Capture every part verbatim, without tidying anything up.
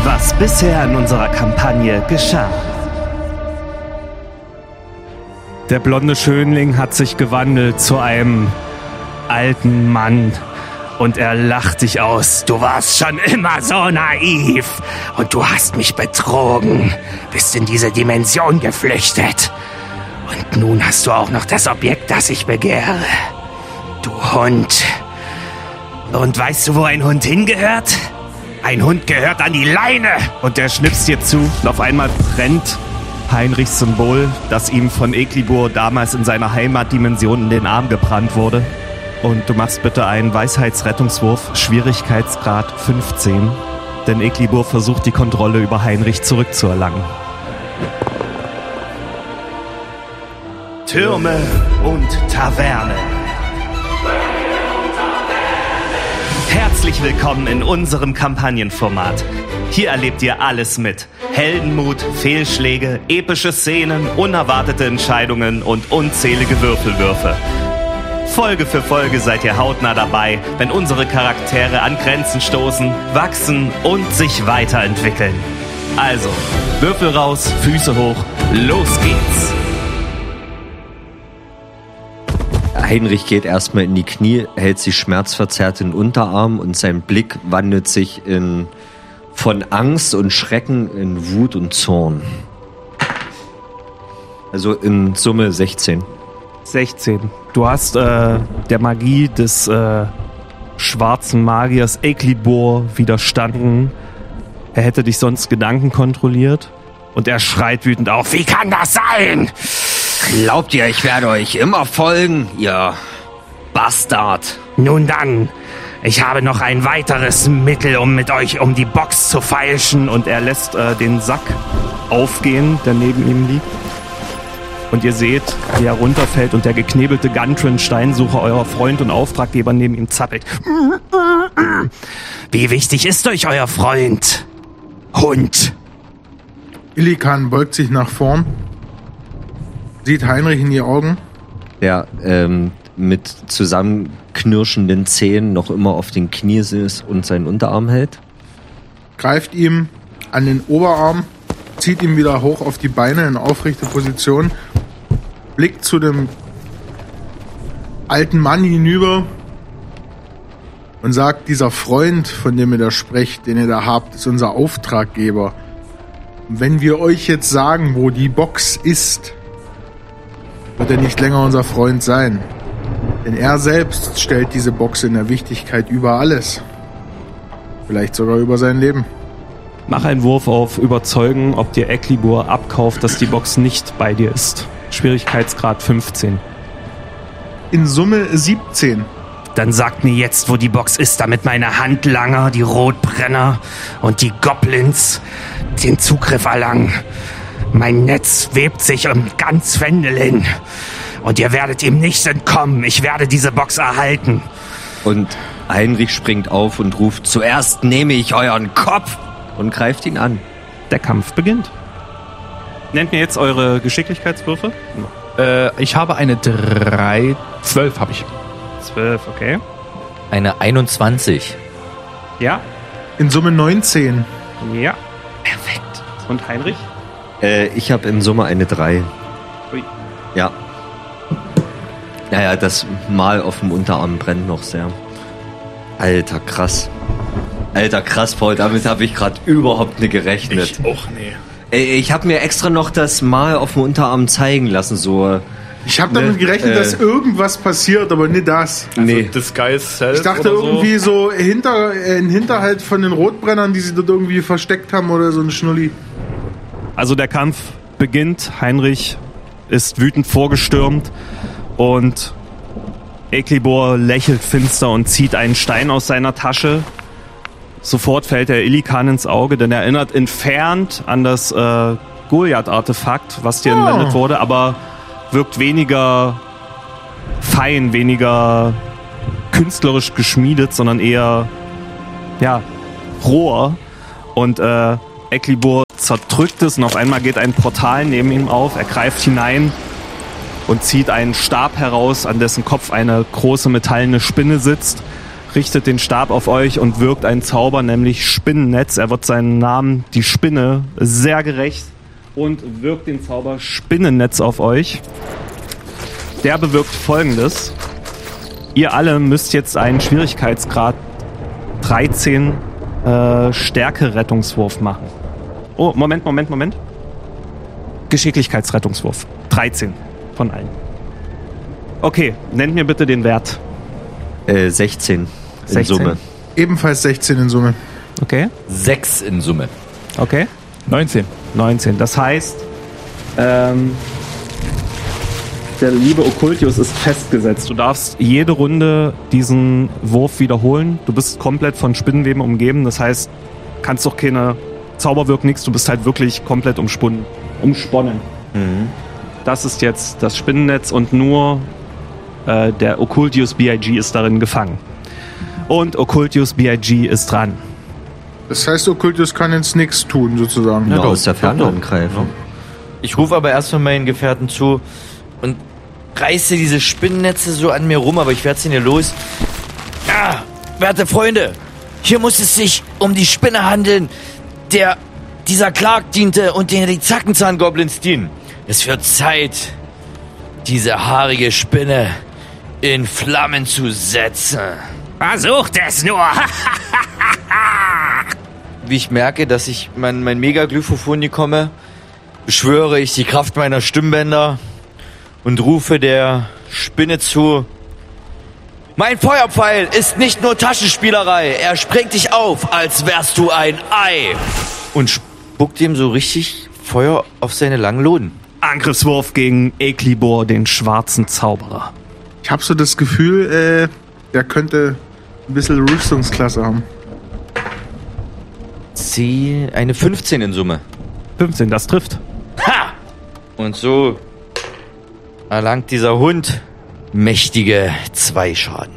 was bisher in unserer Kampagne geschah. Der blonde Schönling hat sich gewandelt zu einem alten Mann und er lacht dich aus. Du warst schon immer so naiv und du hast mich betrogen, bist in diese Dimension geflüchtet. Und nun hast du auch noch das Objekt, das ich begehre. Du Hund. Und weißt du, wo ein Hund hingehört? Ein Hund gehört an die Leine. Und der schnipst dir zu und auf einmal brennt Heinrichs Symbol, das ihm von Eklibur damals in seiner Heimatdimension in den Arm gebrannt wurde. Und du machst bitte einen Weisheitsrettungswurf, Schwierigkeitsgrad fünfzehn. Denn Eklibur versucht, die Kontrolle über Heinrich zurückzuerlangen. Türme und Taverne. Herzlich willkommen in unserem Kampagnenformat. Hier erlebt ihr alles mit. Heldenmut, Fehlschläge, epische Szenen, unerwartete Entscheidungen und unzählige Würfelwürfe. Folge für Folge seid ihr hautnah dabei, wenn unsere Charaktere an Grenzen stoßen, wachsen und sich weiterentwickeln. Also, Würfel raus, Füße hoch, los geht's! Heinrich geht erstmal in die Knie, hält sich schmerzverzerrt in den Unterarm und sein Blick wandelt sich in, von Angst und Schrecken in Wut und Zorn. Also in Summe sechzehn. sechzehn. Du hast äh, der Magie des äh, schwarzen Magiers Eklibur widerstanden. Er hätte dich sonst Gedanken kontrolliert. Und er schreit wütend auf. Wie kann das sein? Glaubt ihr, ich werde euch immer folgen, ihr Bastard? Nun dann, ich habe noch ein weiteres Mittel, um mit euch um die Box zu feilschen. Und er lässt äh, den Sack aufgehen, der neben ihm liegt. Und ihr seht, wie er runterfällt und der geknebelte Gantrin Steinsucher, euer Freund und Auftraggeber, neben ihm zappelt. Wie wichtig ist euch euer Freund? Hund! Illikan beugt sich nach vorn, sieht Heinrich in die Augen. Der ähm, mit zusammenknirschenden Zähnen noch immer auf den Knien ist und seinen Unterarm hält. Greift ihm an den Oberarm, zieht ihn wieder hoch auf die Beine in aufrechte Position, blickt zu dem alten Mann hinüber und sagt, dieser Freund, von dem ihr da sprecht, den ihr da habt, ist unser Auftraggeber. Und wenn wir euch jetzt sagen, wo die Box ist, wird er nicht länger unser Freund sein. Denn er selbst stellt diese Box in der Wichtigkeit über alles. Vielleicht sogar über sein Leben. Mach einen Wurf auf Überzeugen, ob dir Eklibur abkauft, dass die Box nicht bei dir ist. Schwierigkeitsgrad fünfzehn. In Summe siebzehn. Dann sagt mir jetzt, wo die Box ist, damit meine Handlanger, die Rotbrenner und die Goblins den Zugriff erlangen. Mein Netz webt sich um ganz Wendelin. Und ihr werdet ihm nicht entkommen. Ich werde diese Box erhalten. Und Heinrich springt auf und ruft, zuerst nehme ich euren Kopf und greift ihn an. Der Kampf beginnt. Nennt mir jetzt eure Geschicklichkeitswürfe. Äh, ich habe eine drei, zwölf habe ich. zwölf, okay. Eine einundzwanzig. Ja. In Summe neunzehn. Ja. Perfekt. Und Heinrich? Äh, ich habe in Summe eine drei. Ui. Ja. Naja, das Mal auf dem Unterarm brennt noch sehr. Alter, krass. Alter, krass, Paul, damit habe ich gerade überhaupt nicht gerechnet. Ich auch, nee. Ey, ich habe mir extra noch das Mal auf dem Unterarm zeigen lassen, so. Ich habe damit gerechnet, äh, dass irgendwas passiert, aber nicht das. Also nee. Disguise Self. Ich dachte oder so. irgendwie so hinter, äh, ein Hinterhalt von den Rotbrennern, die sie dort irgendwie versteckt haben oder so ein Schnulli. Also der Kampf beginnt. Heinrich ist wütend vorgestürmt und Eklibur lächelt finster und zieht einen Stein aus seiner Tasche. Sofort fällt der Illikan ins Auge, denn er erinnert entfernt an das äh, Goliath-Artefakt, was dir Oh. entwendet wurde, aber wirkt weniger fein, weniger künstlerisch geschmiedet, sondern eher ja, roher. Und äh, Eklibur zerdrückt es und auf einmal geht ein Portal neben ihm auf. Er greift hinein und zieht einen Stab heraus, an dessen Kopf eine große metallene Spinne sitzt. richtet den Stab auf euch und wirkt einen Zauber, nämlich Spinnennetz. Er wird seinen Namen, die Spinne, sehr gerecht und wirkt den Zauber Spinnennetz auf euch. Der bewirkt Folgendes. Ihr alle müsst jetzt einen Schwierigkeitsgrad dreizehn äh, Stärke-Rettungswurf machen. Oh, Moment, Moment, Moment. Geschicklichkeitsrettungswurf. dreizehn von allen. Okay, nennt mir bitte den Wert. Äh, sechzehn in sechzehn? Summe. Ebenfalls sechzehn in Summe. Okay, Sechs in Summe. okay. neunzehn. neunzehn. Das heißt, ähm, der liebe Okkultius ist festgesetzt. Du darfst jede Runde diesen Wurf wiederholen. Du bist komplett von Spinnenweben umgeben. Das heißt, kannst doch keine Zauberwirk nix. Du bist halt wirklich komplett umspunnen, umsponnen. Mhm. Das ist jetzt das Spinnennetz und nur äh, der Okkultius B I G ist darin gefangen. Und Okkultius B I G ist dran. Das heißt, Okkultius kann jetzt nichts tun, sozusagen. Nur doch, aus der Ferne doch, doch. angreifen. Ich rufe aber erstmal meinen Gefährten zu und reiße diese Spinnennetze so an mir rum, aber ich werde sie nicht los. Ah, werte Freunde, hier muss es sich um die Spinne handeln, der dieser Clark diente und den die Zackenzahn-Goblins dienen. Es wird Zeit, diese haarige Spinne in Flammen zu setzen. Versucht es nur! Wie ich merke, dass ich mein, mein Megaglyphophon nie komme, beschwöre ich die Kraft meiner Stimmbänder und rufe der Spinne zu: Mein Feuerpfeil ist nicht nur Taschenspielerei, er sprengt dich auf, als wärst du ein Ei. Und spuckt ihm so richtig Feuer auf seine langen Loden. Angriffswurf gegen Eklibor, den schwarzen Zauberer. Ich habe so das Gefühl, äh, der könnte ein bisschen Rüstungsklasse haben. Sie eine fünfzehn in Summe. fünfzehn, das trifft. Ha! Und so erlangt dieser Hund mächtige zwei Schaden.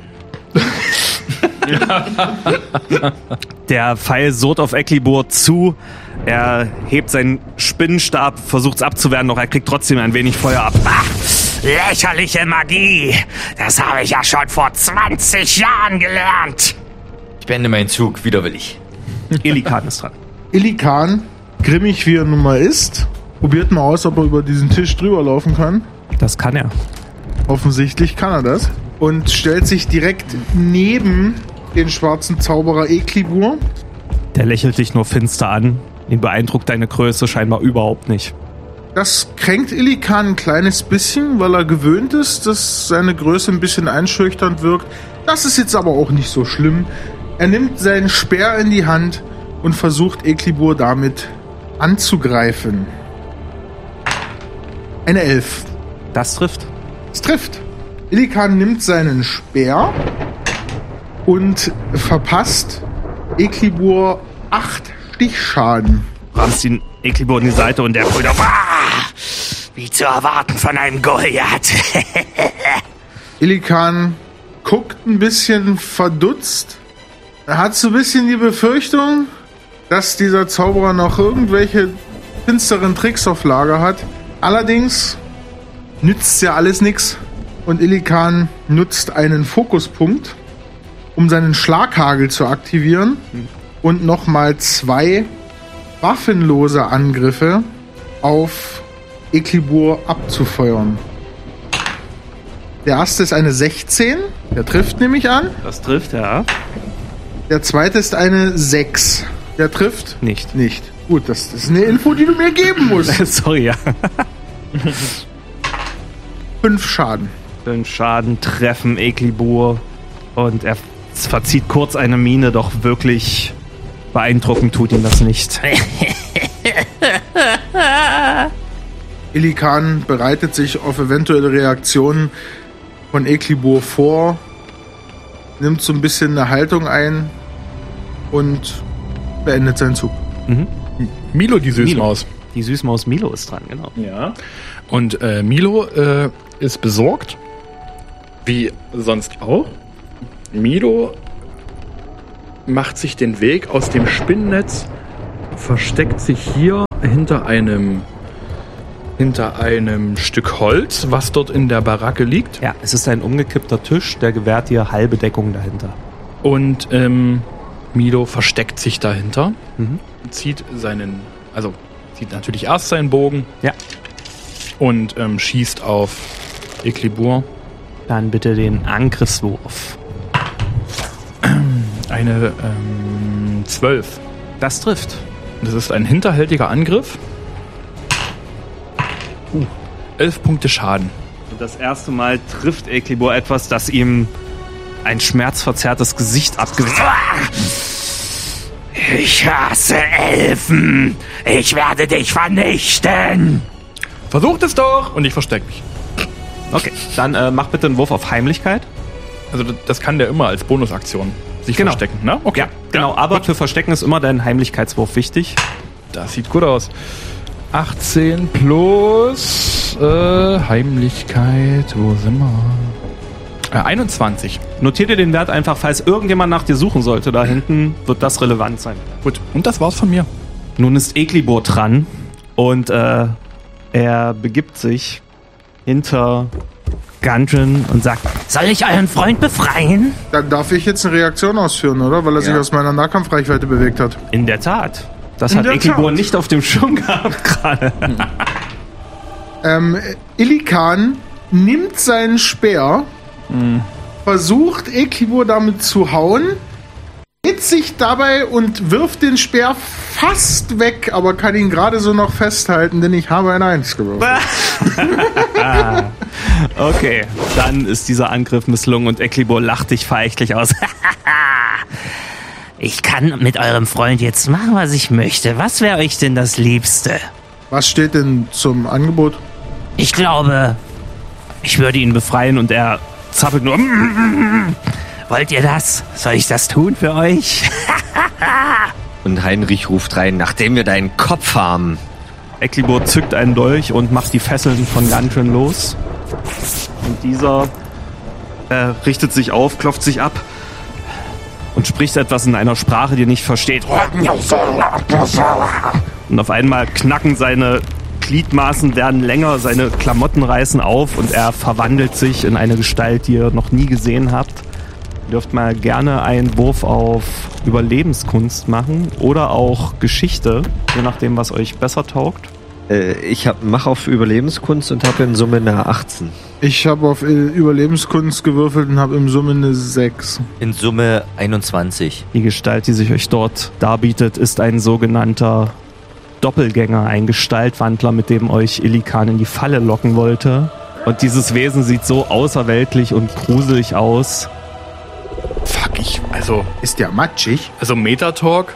Der Pfeil surrt auf Eklibor zu. Er hebt seinen Spinnenstab, versucht es abzuwehren, doch er kriegt trotzdem ein wenig Feuer ab. Ach, lächerliche Magie. Das habe ich ja schon vor zwanzig Jahren gelernt. Ich beende meinen Zug, widerwillig. Illikan ist dran. Illikan, grimmig wie er nun mal ist, probiert mal aus, ob er über diesen Tisch drüber laufen kann. Das kann er. Offensichtlich kann er das. Und stellt sich direkt neben den schwarzen Zauberer Eklibor. Der lächelt dich nur finster an. Ihn beeindruckt deine Größe scheinbar überhaupt nicht. Das kränkt Illikan ein kleines bisschen, weil er gewöhnt ist, dass seine Größe ein bisschen einschüchternd wirkt. Das ist jetzt aber auch nicht so schlimm. Er nimmt seinen Speer in die Hand und versucht Eklibor damit anzugreifen. Eine Elf. Das trifft. Es trifft. Illikan nimmt seinen Speer und verpasst Eklibor acht Stichschaden. Rammst ihn Eklibor in die Seite und der Brüder. Ah, wie zu erwarten von einem Goliath. Illikan guckt ein bisschen verdutzt. Er hat so ein bisschen die Befürchtung, dass dieser Zauberer noch irgendwelche finsteren Tricks auf Lager hat. Allerdings nützt ja alles nichts. Und Illikan nutzt einen Fokuspunkt, um seinen Schlaghagel zu aktivieren und nochmal zwei waffenlose Angriffe auf Eklibor abzufeuern. Der erste ist eine sechzehn, der trifft nämlich an. Das trifft, ja. Der zweite ist eine sechs, der trifft Nicht. nicht. Gut, das ist eine Info, die du mir geben musst. Sorry, ja. Fünf Schaden. Fünf Schaden treffen Eklibor und er verzieht kurz eine Miene, doch wirklich beeindruckend tut ihn das nicht. Illikan bereitet sich auf eventuelle Reaktionen von Eklibor vor, nimmt so ein bisschen eine Haltung ein und beendet seinen Zug. Mhm. Milo, die Süßmaus. Die Süßmaus Milo ist dran, genau. Ja. Und äh, Milo äh, ist besorgt, wie sonst auch. Milo macht sich den Weg aus dem Spinnennetz, versteckt sich hier hinter einem hinter einem Stück Holz, was dort in der Baracke liegt. Ja, es ist ein umgekippter Tisch, der gewährt dir halbe Deckung dahinter. Und ähm, Milo versteckt sich dahinter, mhm. zieht seinen, also zieht natürlich erst seinen Bogen ja. und ähm, schießt auf Eklibur. Dann bitte den Angriffswurf. Eine ähm, zwölf. Das trifft. Das ist ein hinterhältiger Angriff. Uh, elf Punkte Schaden. Und das erste Mal trifft Eklibur etwas, das ihm ein schmerzverzerrtes Gesicht abgewickelt. Ich hasse Elfen. Ich werde dich vernichten. Versucht es doch! Und ich verstecke mich. Okay, dann äh, mach bitte einen Wurf auf Heimlichkeit. Also das kann der immer als Bonusaktion sich genau. verstecken, ne? Okay. Ja, genau. Aber gut. Für Verstecken ist immer dein Heimlichkeitswurf wichtig. Das sieht gut aus. achtzehn plus äh, Heimlichkeit. Wo sind wir? Äh, einundzwanzig. Notier dir den Wert einfach, falls irgendjemand nach dir suchen sollte. Da hinten wird das relevant sein. Gut, und das war's von mir. Nun ist Eklibur dran und äh, er begibt sich hinter Gundren und sagt: Soll ich euren Freund befreien? Dann darf ich jetzt eine Reaktion ausführen, oder? Weil er sich Ja. aus meiner Nahkampfreichweite bewegt hat. In der Tat. Das In hat der Eklibur Tat. nicht auf dem Schirm gehabt gerade. Ähm, Illikan nimmt seinen Speer, versucht Eklibur damit zu hauen, dreht sich dabei und wirft den Speer fast weg, aber kann ihn gerade so noch festhalten, denn ich habe ein Eins gewürfelt. Okay, dann ist dieser Angriff misslungen und Eklibur lacht dich verächtlich aus. Ich kann mit eurem Freund jetzt machen, was ich möchte. Was wäre euch denn das Liebste? Was steht denn zum Angebot? Ich glaube, Ich würde ihn befreien und er zappelt nur. wollt ihr das? Soll ich das tun für euch? Und Heinrich ruft rein, nachdem wir deinen Kopf haben. Eklibur zückt einen Dolch und macht die Fesseln von Gundren los. Und dieser äh, richtet sich auf, klopft sich ab und spricht etwas in einer Sprache, die er nicht versteht. Und auf einmal knacken seine Gliedmaßen, werden länger, seine Klamotten reißen auf und er verwandelt sich in eine Gestalt, die ihr noch nie gesehen habt. Ihr dürft mal gerne einen Wurf auf Überlebenskunst machen oder auch Geschichte, je nachdem, was euch besser taugt. Äh, ich hab, mach auf Überlebenskunst und habe in Summe eine achtzehn. Ich habe auf Überlebenskunst gewürfelt und habe im Summe eine sechs. In Summe einundzwanzig. Die Gestalt, die sich euch dort darbietet, ist ein sogenannter Doppelgänger, ein Gestaltwandler, mit dem euch Illikan in die Falle locken wollte. Und dieses Wesen sieht so außerweltlich und gruselig aus. Fuck, ich, also, Ist der matschig? also Metatalk?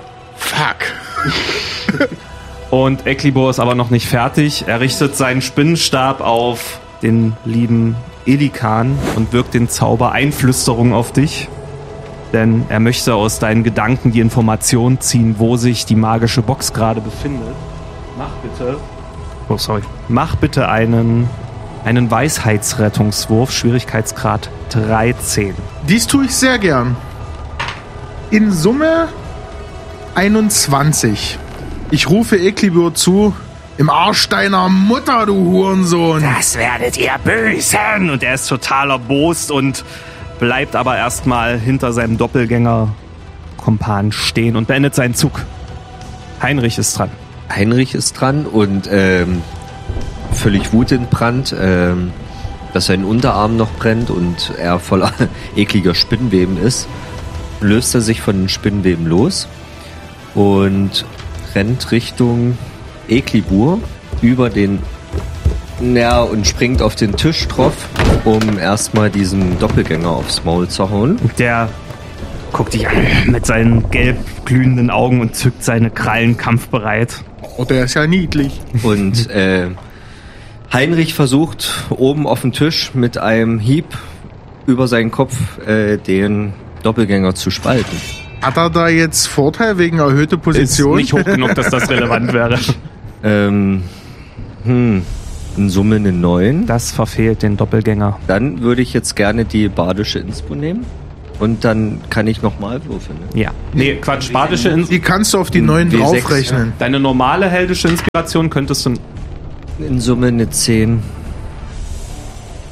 Fuck. Und Eklibur ist aber noch nicht fertig. Er richtet seinen Spinnenstab auf den lieben Illikan und wirkt den Zauber Einflüsterung auf dich. Denn er möchte aus deinen Gedanken die Information ziehen, wo sich die magische Box gerade befindet. Mach bitte. Oh, sorry. Mach bitte einen, einen Weisheitsrettungswurf, Schwierigkeitsgrad dreizehn. Dies tue ich sehr gern. In Summe einundzwanzig. Ich rufe Eklibur zu: Im Arsch deiner Mutter, du Hurensohn! Das werdet ihr büßen. Und er ist total erbost und bleibt aber erstmal hinter seinem Doppelgänger-Kompan stehen und beendet seinen Zug. Heinrich ist dran. Heinrich ist dran und ähm, völlig wutentbrannt, ähm, dass sein Unterarm noch brennt und er voller ekliger Spinnweben ist, löst er sich von den Spinnweben los und rennt Richtung Eklibur über den, ja, und springt auf den Tisch drauf, um erstmal diesen Doppelgänger aufs Maul zu hauen. Der guckt dich an mit seinen gelb glühenden Augen und zückt seine Krallen kampfbereit. Oh, der ist ja niedlich. Und äh, Heinrich versucht oben auf dem Tisch mit einem Hieb über seinen Kopf äh, den Doppelgänger zu spalten. Hat er da jetzt Vorteil wegen erhöhter Ist Position? nicht hoch genug, dass das relevant wäre. Ähm, hm, in Summe eine neun. Das verfehlt den Doppelgänger. Dann würde ich jetzt gerne die badische Inspo nehmen. Und dann kann ich nochmal würfeln. Ne? Ja. Nee, Quatsch, badische Die Inspiration. kannst du auf die neuen W sechs, draufrechnen. Deine normale heldische Inspiration könntest du... In Summe eine zehn.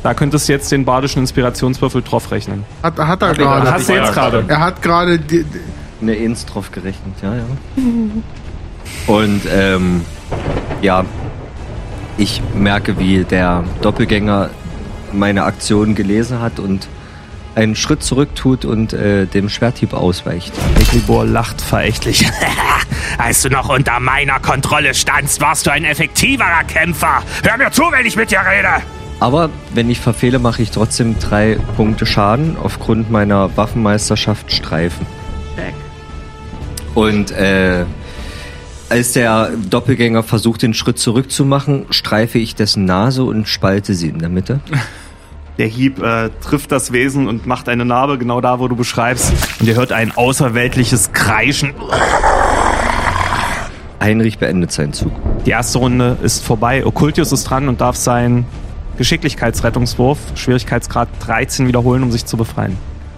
Da könntest du jetzt den badischen Inspirationswürfel drauf rechnen. Hat, hat er gerade. Hast du jetzt gerade. Er hat gerade die, die, Eine Eins drauf gerechnet, ja, ja. Und, ähm, ja, ich merke, wie der Doppelgänger meine Aktion gelesen hat und einen Schritt zurück tut und äh, dem Schwerthieb ausweicht. Eklibor lacht verächtlich. Als du noch unter meiner Kontrolle standst, warst du ein effektiverer Kämpfer. Hör mir zu, wenn ich mit dir rede. Aber wenn ich verfehle, mache ich trotzdem drei Punkte Schaden aufgrund meiner Waffenmeisterschaft Streifen. Check. Und äh, als der Doppelgänger versucht, den Schritt zurück zu machen, streife ich dessen Nase und spalte sie in der Mitte. Der Hieb äh, trifft das Wesen und macht eine Narbe genau da, wo du beschreibst. Und ihr hört ein außerweltliches Kreischen. Heinrich beendet seinen Zug. Die erste Runde ist vorbei. Okkultius ist dran und darf seinen Geschicklichkeitsrettungswurf, Schwierigkeitsgrad dreizehn, wiederholen, um sich zu befreien.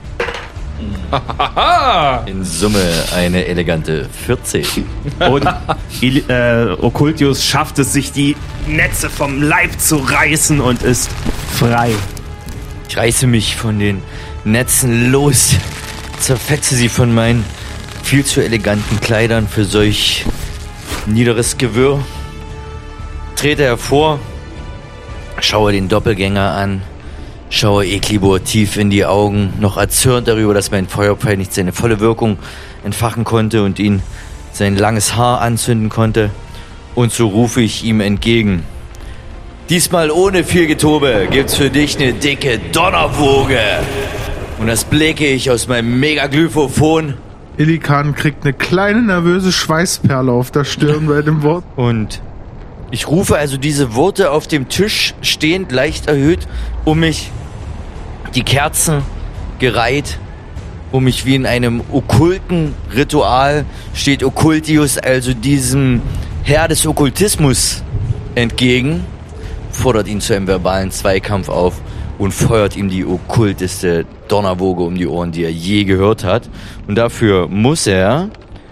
In Summe eine elegante vierzehn. Und Il- äh, Okkultius schafft es, sich die Netze vom Leib zu reißen und ist frei. Ich reiße mich von den Netzen los, zerfetze sie von meinen viel zu eleganten Kleidern für solch niederes Gewirr, trete hervor, schaue den Doppelgänger an, schaue Eklibor tief in die Augen, noch erzürnt darüber, dass mein Feuerpfeil nicht seine volle Wirkung entfachen konnte und ihn sein langes Haar anzünden konnte. Und so rufe ich ihm entgegen: Diesmal ohne viel Getobe gibt's für dich eine dicke Donnerwoge. Und das blicke ich aus meinem Megaglyphophon. Illikan kriegt eine kleine nervöse Schweißperle auf der Stirn bei dem Wort. Und ich rufe also diese Worte auf dem Tisch stehend, leicht erhöht, um mich, die Kerzen gereiht, um mich wie in einem okkulten Ritual steht Okkultius also diesem Herr des Okkultismus entgegen, fordert ihn zu einem verbalen Zweikampf auf und feuert ihm die okkulteste Donnerwoge um die Ohren, die er je gehört hat. Und dafür muss er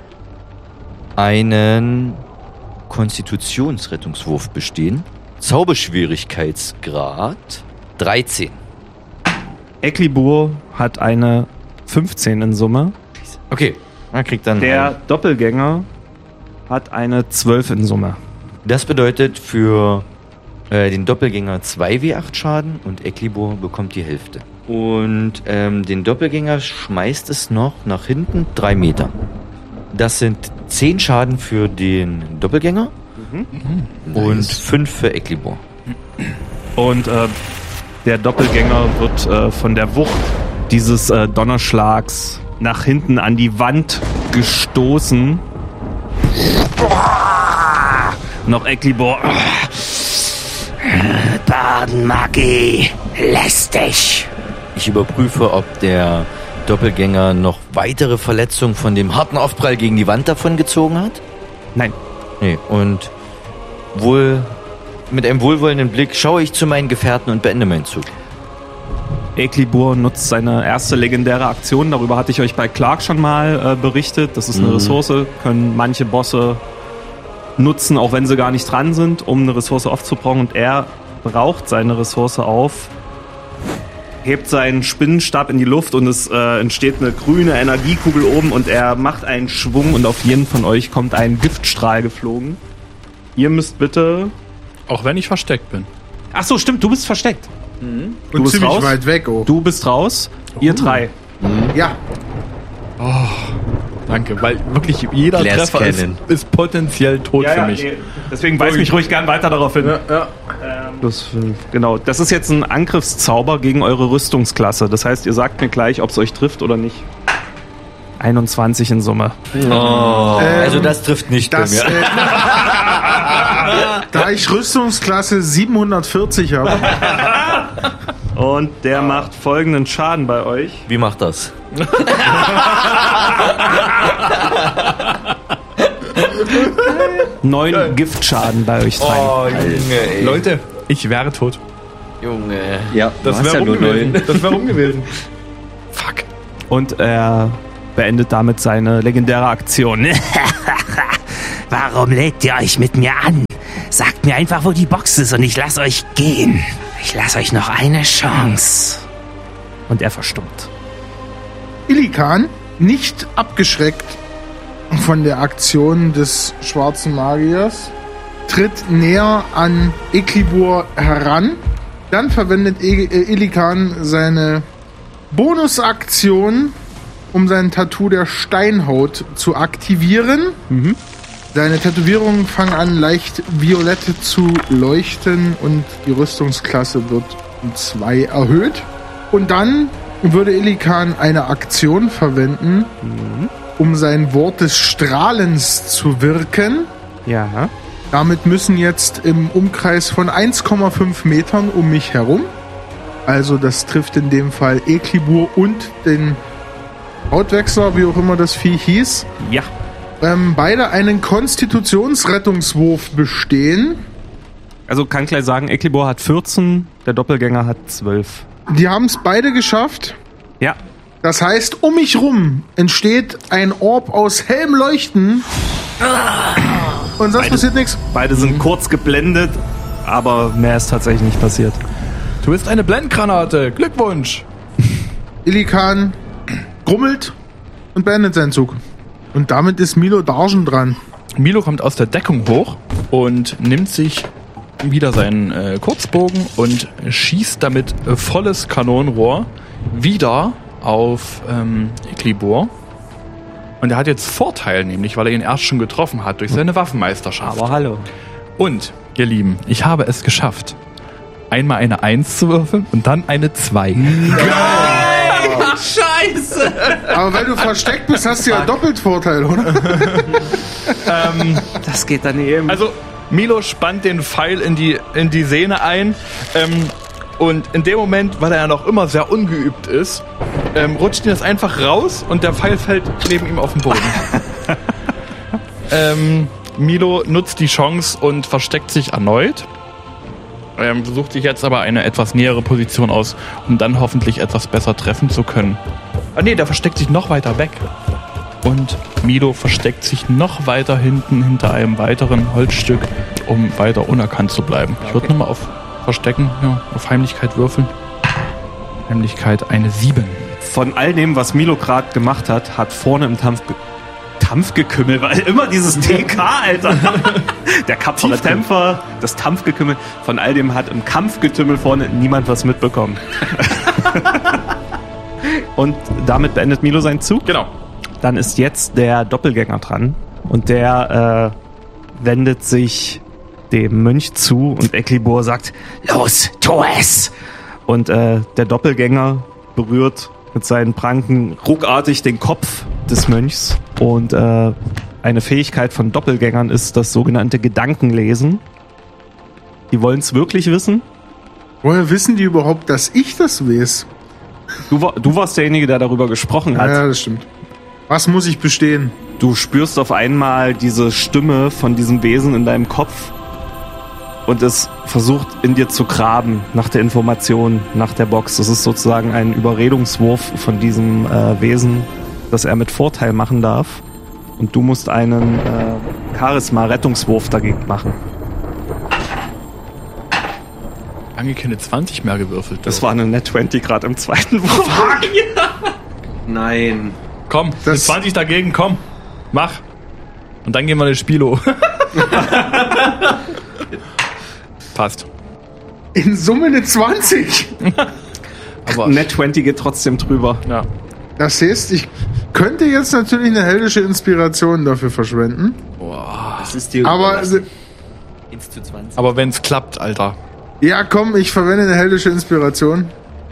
einen Konstitutionsrettungswurf bestehen. Zauberschwierigkeitsgrad dreizehn. Eklibor hat eine fünfzehn in Summe. Okay, er kriegt dann... Der Doppelgänger hat eine zwölf in Summe. Das bedeutet für äh, den Doppelgänger zwei W acht Schaden und Eklibor bekommt die Hälfte. Und ähm, den Doppelgänger schmeißt es noch nach hinten drei Meter. Das sind zehn Schaden für den Doppelgänger mhm. und nice. fünf für Eklibor. Und äh, der Doppelgänger wird äh, von der Wucht dieses äh, Donnerschlags nach hinten an die Wand gestoßen. Noch Eklibor. Badenmagie, lästig. Ich überprüfe, ob der Doppelgänger noch weitere Verletzungen von dem harten Aufprall gegen die Wand davon gezogen hat? Nein. Nee, und wohl mit einem wohlwollenden Blick schaue ich zu meinen Gefährten und beende meinen Zug. Eklibor nutzt seine erste legendäre Aktion. Darüber hatte ich euch bei Clark schon mal äh, berichtet. Das ist eine mhm. Ressource, können manche Bosse nutzen, auch wenn sie gar nicht dran sind, um eine Ressource aufzubrauchen. Und er braucht seine Ressource auf, hebt seinen Spinnenstab in die Luft und es äh, entsteht eine grüne Energiekugel oben und er macht einen Schwung und auf jeden von euch kommt ein Giftstrahl geflogen. Ihr müsst bitte... Auch wenn ich versteckt bin. Ach so, stimmt, du bist versteckt. Mhm. Du und bist ziemlich raus. weit weg, oh. Du bist raus, ihr drei. Mhm. Ja. Oh, danke, weil wirklich jeder Glass Treffer ist, ist potenziell tot ja, für ja, mich. Nee. Deswegen weis mich ruhig gern weiter darauf hin. Ja, ja. Ähm, Plus fünf. Genau, das ist jetzt ein Angriffszauber gegen eure Rüstungsklasse. Das heißt, ihr sagt mir gleich, ob es euch trifft oder nicht. einundzwanzig in Summe. Oh. Ähm, also das trifft nicht das, bei mir. Äh, da ich Rüstungsklasse siebenhundertvierzig habe. Und der oh. macht folgenden Schaden bei euch. Wie macht das? Neun Geil. Giftschaden bei euch rein. Oh, Junge, ey. Leute, ich wäre tot. Junge. Ja, das wäre ja rum gewesen. Das wäre rum gewesen. Fuck. Und er beendet damit seine legendäre Aktion. Warum legt ihr euch mit mir an? Sagt mir einfach, wo die Box ist und ich lasse euch gehen. Ich lasse euch noch eine Chance. Und er verstummt. Illikan, nicht abgeschreckt von der Aktion des schwarzen Magiers, tritt näher an Eklibur heran. Dann verwendet e- äh, Illikan seine Bonusaktion, um sein Tattoo der Steinhaut zu aktivieren. Mhm. Seine Tätowierungen fangen an, leicht violette zu leuchten und die Rüstungsklasse wird um zwei erhöht. Und dann würde Illikan eine Aktion verwenden, mhm. um sein Wort des Strahlens zu wirken. Ja. Damit müssen jetzt im Umkreis von eins Komma fünf Metern um mich herum, also das trifft in dem Fall Eklibur und den Hautwechsler, wie auch immer das Vieh hieß, Ja. ähm, beide einen Konstitutionsrettungswurf bestehen. Also kann gleich sagen, Eklibur hat vierzehn, der Doppelgänger hat zwölf. Die haben es beide geschafft. Ja. Das heißt, um mich rum entsteht ein Orb aus hellem Leuchten. Und sonst Beide- passiert nichts. Beide sind kurz geblendet, aber mehr ist tatsächlich nicht passiert. Du bist eine Blendgranate. Glückwunsch. Illikan grummelt und beendet seinen Zug. Und damit ist Milo Dargen dran. Milo kommt aus der Deckung hoch und nimmt sich wieder seinen äh, Kurzbogen und schießt damit äh, volles Kanonenrohr wieder auf ähm, Eklibur. Und er hat jetzt Vorteil, nämlich weil er ihn erst schon getroffen hat durch seine Waffenmeisterschaft. Aber hallo. Und, ihr Lieben, ich habe es geschafft, einmal eine eins zu würfeln und dann eine zwei. Scheiße! Aber weil du versteckt bist, hast du ja doppelt Vorteil, oder? ähm, Das geht daneben. also, Milo spannt den Pfeil in die, in die Sehne ein. Ähm, und in dem Moment, weil er ja noch immer sehr ungeübt ist, ähm, rutscht ihm das einfach raus und der Pfeil fällt neben ihm auf den Boden. ähm, Milo nutzt die Chance und versteckt sich erneut. Ähm, sucht sich jetzt aber eine etwas nähere Position aus, um dann hoffentlich etwas besser treffen zu können. Ah nee, der versteckt sich noch weiter weg. Und Milo versteckt sich noch weiter hinten hinter einem weiteren Holzstück, um weiter unerkannt zu bleiben. Ich würde nochmal auf Verstecken, ja, auf Heimlichkeit würfeln. Heimlichkeit eine sieben. Von all dem, was Milo gerade gemacht hat, hat vorne im Tampf... Tampfgekümmel, weil immer dieses T K, Alter. Der tapfere Kämpfer, das Tampfgekümmel. Von all dem hat im Kampfgetümmel vorne niemand was mitbekommen. Und damit beendet Milo seinen Zug. Genau. Dann ist jetzt der Doppelgänger dran. Und der äh, wendet sich dem Mönch zu und Eklibur sagt, Los, tu es! und äh, der Doppelgänger berührt mit seinen Pranken ruckartig den Kopf des Mönchs. Und äh, eine Fähigkeit von Doppelgängern ist das sogenannte Gedankenlesen. Die wollen es wirklich wissen. Woher wissen die überhaupt, dass ich das weiß? Du, war, du warst derjenige, der darüber gesprochen hat. Ja, das stimmt. Was muss ich bestehen? Du spürst auf einmal diese Stimme von diesem Wesen in deinem Kopf und es versucht in dir zu graben nach der Information, nach der Box. Das ist sozusagen ein Überredungswurf von diesem äh, Wesen, das er mit Vorteil machen darf. Und du musst einen äh, Charisma-Rettungswurf dagegen machen. Lange keine zwanzig mehr gewürfelt. Das war eine Net zwanzig gerade im zweiten Wurf. Nein. Komm, eine Das- zwanzig dagegen, komm. Mach. Und dann gehen wir in Spielo. Passt. In Summe eine zwanzig. Aber Net zwanzig geht trotzdem drüber. ja. Das heißt, ich könnte jetzt natürlich eine heldische Inspiration dafür verschwenden. Das ist dir Aber überlassen. eins zu zwanzig. Aber wenn's klappt, Alter. ja, komm, ich verwende eine heldische Inspiration.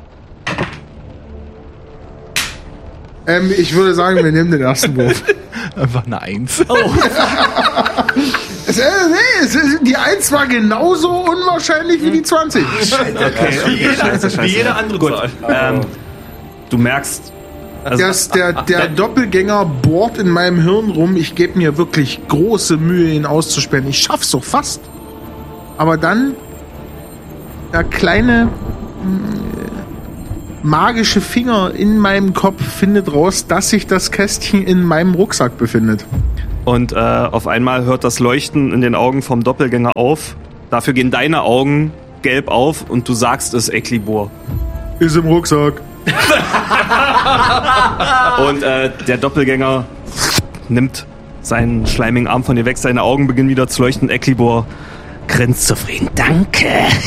Ähm, ich würde sagen, wir nehmen den ersten Wurf. Einfach eine Eins. Es, äh, nee, es, ist- die eins war genauso unwahrscheinlich wie die zwanzig. Wie jede andere Zahl. Ähm, du merkst, also, Das, der, der Doppelgänger bohrt in meinem Hirn rum. Ich gebe mir wirklich große Mühe, ihn auszusperren. Ich schaff's so fast. Aber dann der kleine mh, magische Finger in meinem Kopf findet raus, dass sich das Kästchen in meinem Rucksack befindet. und äh, auf einmal hört das Leuchten in den Augen vom Doppelgänger auf. Dafür gehen deine Augen gelb auf und du sagst es Eklibor. Ist im Rucksack. Und äh, der Doppelgänger nimmt seinen schleimigen Arm von dir weg, seine Augen beginnen wieder zu leuchten. Eklibor grinst zufrieden. Danke.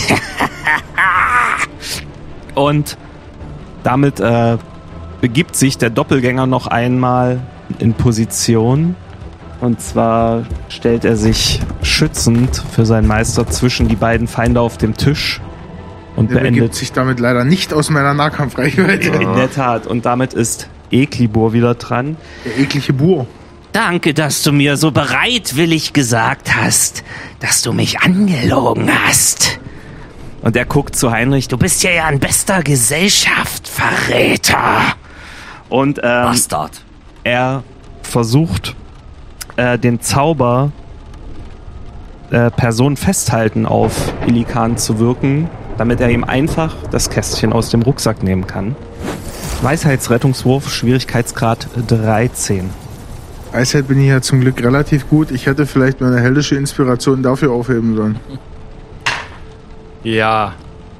Und damit äh, begibt sich der Doppelgänger noch einmal in Position. Und zwar stellt er sich schützend für seinen Meister zwischen die beiden Feinde auf dem Tisch und Der beendet begibt sich damit leider nicht aus meiner Nahkampfreichweite. in der Tat. Und damit ist Eklibor wieder dran. Der eklige Bur. Danke, dass du mir so bereitwillig gesagt hast, dass du mich angelogen hast. Und er guckt zu Heinrich. Du bist ja ja in bester Gesellschaft, Verräter. Und ähm, Bastard. er versucht, äh, den Zauber äh, Person festhalten auf Illikan zu wirken, damit er ihm einfach das Kästchen aus dem Rucksack nehmen kann. Weisheitsrettungswurf, Schwierigkeitsgrad dreizehn. Weisheit bin ich ja zum Glück relativ gut. Ich hätte vielleicht meine heldische Inspiration dafür aufheben sollen. Ja.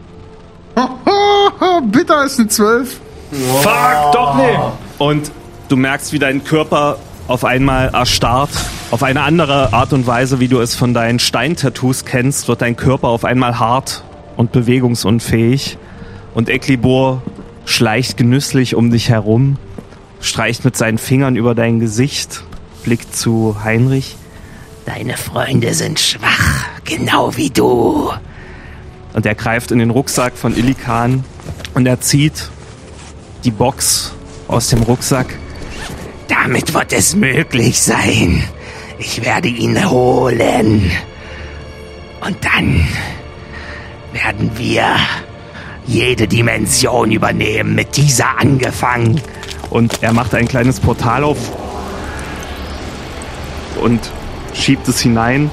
Bitter ist ein zwölf. Fuck, doch nicht. Und du merkst, wie dein Körper auf einmal erstarrt. Auf eine andere Art und Weise, wie du es von deinen Steintattoos kennst, wird dein Körper auf einmal hart und bewegungsunfähig. Und Eklibor schleicht genüsslich um dich herum, streicht mit seinen Fingern über dein Gesicht, blickt zu Heinrich. Deine Freunde sind schwach, genau wie du. Und er greift in den Rucksack von Illikan und er zieht die Box aus dem Rucksack. Damit wird es möglich sein. Ich werde ihn holen. Und dann werden wir jede Dimension übernehmen, mit dieser angefangen. Und er macht ein kleines Portal auf und schiebt es hinein.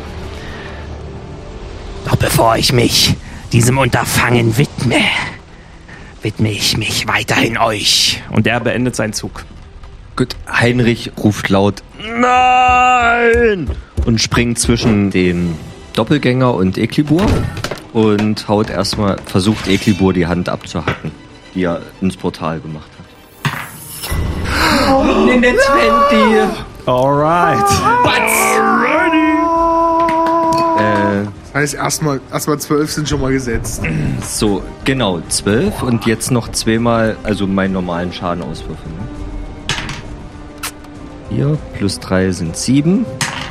Doch bevor ich mich diesem Unterfangen widme, widme ich mich weiterhin euch. Und er beendet seinen Zug. Gut, Heinrich ruft laut Nein! Und springt zwischen den Doppelgänger und Eklibor und haut erstmal, versucht Eklibor die Hand abzuhacken, die er ins Portal gemacht hat. Oh, in den zwanzig! Alright. Äh, Das heißt, erstmal erstmal zwölf sind schon mal gesetzt. so, genau, zwölf und jetzt noch zweimal, also meinen normalen Schaden auswürfeln. Ne? Hier, plus drei sind sieben.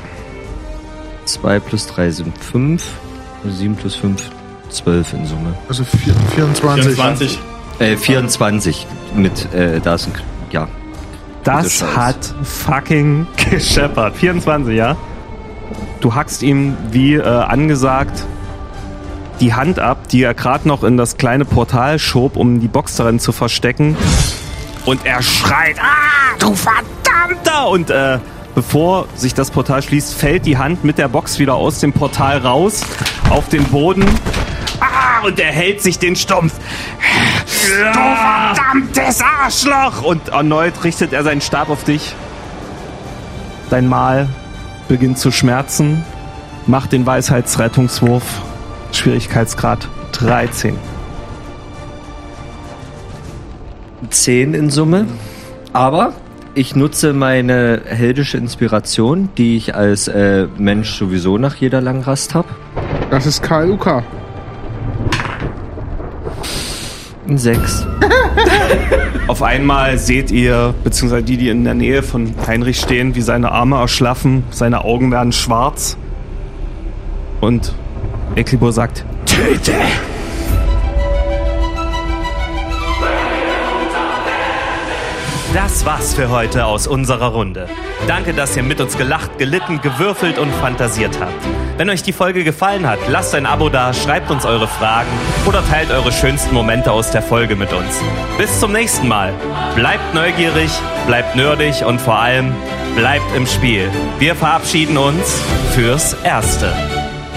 zwei plus drei sind fünf. sieben plus fünf, zwölf in Summe. Also vier, vierundzwanzig. vierundzwanzig. Äh, vierundzwanzig mit, äh, da ist ein, ja. Das hat fucking gescheppert. vierundzwanzig, ja? Du hackst ihm, wie äh, angesagt, die Hand ab, die er gerade noch in das kleine Portal schob, um die Box darin zu verstecken. Und er schreit, ah, du Verdammter! Und äh, bevor sich das Portal schließt, fällt die Hand mit der Box wieder aus dem Portal raus, auf den Boden. Ah, und er hält sich den Stumpf. Du verdammtes Arschloch! Und erneut richtet er seinen Stab auf dich. Dein Mal beginnt zu schmerzen. Mach den Weisheitsrettungswurf. Schwierigkeitsgrad dreizehn. zehn in Summe. Aber ich nutze meine heldische Inspiration, die ich als äh, Mensch sowieso nach jeder langen Rast habe. Das ist K L U K. Ein sechs. Auf einmal seht ihr, beziehungsweise die, die in der Nähe von Heinrich stehen, wie seine Arme erschlaffen, seine Augen werden schwarz. Und Eklibor sagt, Töte! das war's für heute aus unserer Runde. Danke, dass ihr mit uns gelacht, gelitten, gewürfelt und fantasiert habt. Wenn euch die Folge gefallen hat, lasst ein Abo da, schreibt uns eure Fragen oder teilt eure schönsten Momente aus der Folge mit uns. Bis zum nächsten Mal. Bleibt neugierig, bleibt nerdig und vor allem bleibt im Spiel. Wir verabschieden uns fürs Erste.